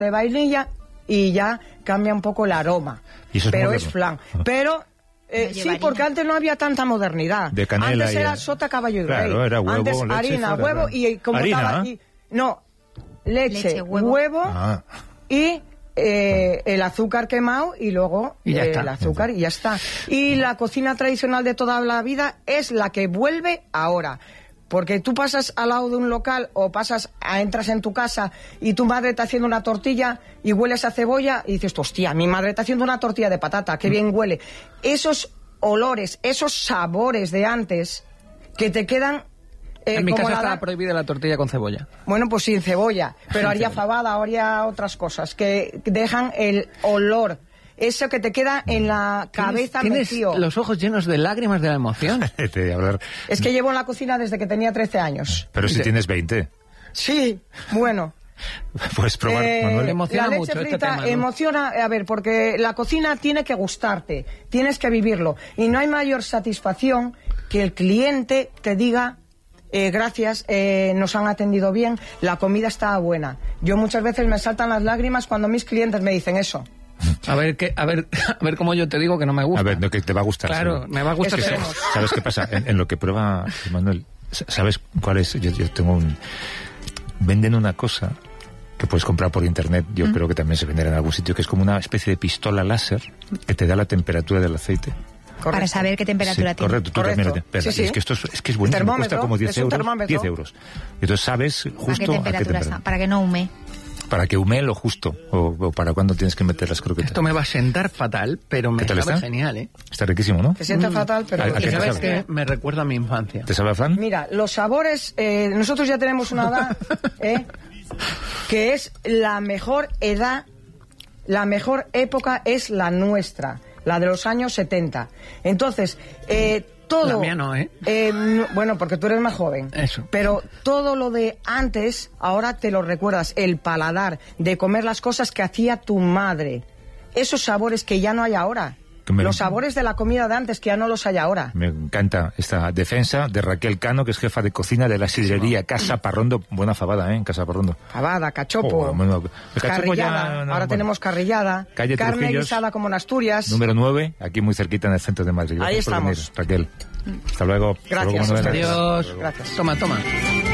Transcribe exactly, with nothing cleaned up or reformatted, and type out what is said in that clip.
de vainilla y ya cambia un poco el aroma. ¿Y eso es pero moderno? es flan. Pero eh, No sí, lleva porque harina. antes no había tanta modernidad. De canela antes y- era sota, caballo y Claro, rey. era huevo, antes leche, harina, fuera, huevo claro. y como ¿Harina? estaba y, no, leche, Leche, huevo. huevo, Ah. y eh, el azúcar quemado y luego Y ya eh, está. el azúcar y ya está. Y la cocina tradicional de toda la vida es la que vuelve ahora. Porque tú pasas al lado de un local o pasas a, entras en tu casa y tu madre está haciendo una tortilla y hueles a cebolla y dices, hostia, mi madre está haciendo una tortilla de patata, qué bien huele. Esos olores, esos sabores de antes que te quedan... eh, En mi como casa la- estaba prohibida la tortilla con cebolla. Bueno, pues sin cebolla, pero haría fabada, haría otras cosas que dejan el olor, eso que te queda en la cabeza Tienes metido. los ojos llenos de lágrimas de la emoción. Te voy a hablar. Es que llevo en la cocina desde que tenía trece años. Pero si tienes veinte, Sí, bueno. puedes probar, Eh, Manuel. Emociona la leche mucho este frita tema, ¿no? emociona, a ver, porque la cocina tiene que gustarte, tienes que vivirlo. Y no hay mayor satisfacción que el cliente te diga, eh, gracias, eh, nos han atendido bien, la comida estaba buena. Yo muchas veces me saltan las lágrimas cuando mis clientes me dicen eso. A ver, qué, a ver, a ver cómo yo te digo que no me gusta. A ver, no, que te va a gustar. Claro, seguro. me va a gustar. Es que seguro. sabes, ¿sabes qué pasa? En, en lo que prueba Manuel, ¿sabes cuál es? Yo, yo tengo un... Venden una cosa que puedes comprar por internet, yo Mm. creo que también se venderá en algún sitio, que es como una especie de pistola láser que te da la temperatura del aceite. Correcto. Para saber qué temperatura Sí, tiene. correcto, tú Correcto. también lo tienes. Pero Sí, sí. Es que esto es, es que es buenísimo, Termómetro, cuesta como diez es un euros. termómetro. diez euros. Y entonces sabes ¿Para qué justo a qué temperatura está? temperatura. Para que no hume. Para que humee lo justo, o, o para cuando tienes que meter las croquetas. Esto me va a sentar fatal, pero me ¿Qué tal sabe está? genial, ¿eh? Está riquísimo, ¿no? Te sienta fatal, pero... ¿A- a Y qué te sabes sabe? que me recuerda a mi infancia. ¿Te sabe a flan? Mira, los sabores, eh, nosotros ya tenemos una edad, ¿eh? que es la mejor edad, la mejor época es la nuestra, la de los años setenta. Entonces, eh, todo... La mía no, ¿eh? eh, no- bueno, porque tú eres más joven. Eso. Pero todo lo de antes, ahora te lo recuerdas, el paladar, de comer las cosas que hacía tu madre. Esos sabores que ya no hay ahora. Que me- Los sabores de la comida de antes que ya no los hay ahora. Me encanta esta defensa de Raquel Cano, que es jefa de cocina de la sidrería Casa Parrondo. Buena fabada, ¿eh? En Casa Parrondo. Fabada, cachopo, Oh, bueno, el cachopo ya, carrillada, no, ahora bueno. tenemos carrillada, Calle carne Trujillos, guisada como en Asturias. Número nueve, aquí muy cerquita en el centro de Madrid. Ahí Gracias por estamos. venir, Raquel. Hasta luego. Hasta Gracias, luego, Manuel. hasta luego. Adiós. Gracias. Toma, toma.